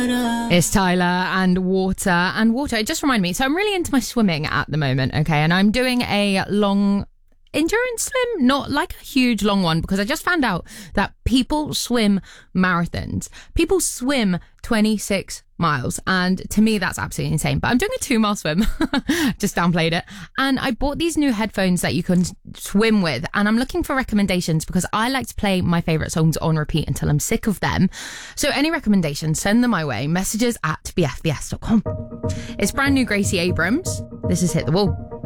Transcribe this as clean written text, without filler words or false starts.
It's Tyler and Water. And Water, it just reminded me. So I'm really into my swimming at the moment, okay? And I'm doing a long endurance swim, not like a huge long one, because I just found out that people swim marathons. People swim 26 miles. And to me, that's absolutely insane. But I'm doing a 2-mile swim. Just downplayed it. And I bought these new headphones that you can swim with. And I'm looking for recommendations because I like to play my favourite songs on repeat until I'm sick of them. So any recommendations, send them my way. Messages at bfbs.com. It's brand new Gracie Abrams. This is Hit the Wall.